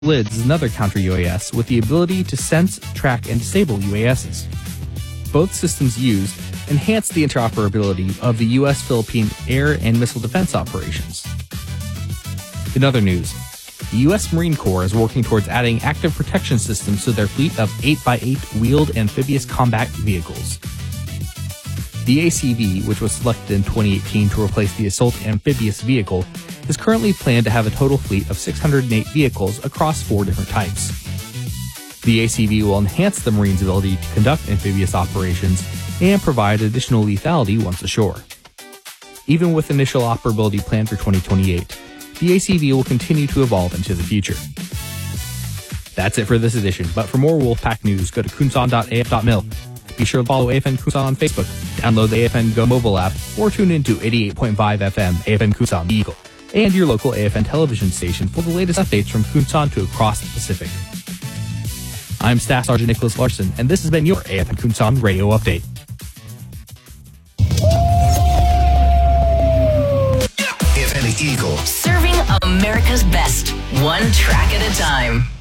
LIDS is another counter-UAS with the ability to sense, track, and disable UASs. Both systems used enhance the interoperability of the U.S.-Philippine air and missile defense operations. In other news, the U.S. Marine Corps is working towards adding active protection systems to their fleet of 8x8 wheeled amphibious combat vehicles. The ACV, which was selected in 2018 to replace the assault amphibious vehicle, is currently planned to have a total fleet of 608 vehicles across 4 different types. The ACV will enhance the Marines' ability to conduct amphibious operations and provide additional lethality once ashore. Even with initial operability planned for 2028, the ACV will continue to evolve into the future. That's it for this edition, but for more Wolfpack news, go to kunsan.af.mil. Be sure to follow AFN Kusan on Facebook, download the AFN Go mobile app, or tune in to 88.5 FM AFN Kusan The Eagle, and your local AFN television station for the latest updates from Kunsan to across the Pacific. I'm Staff Sergeant Nicholas Larson, and this has been your AFN Kunsan Radio Update. AFN Eagle. Serving America's best, one track at a time.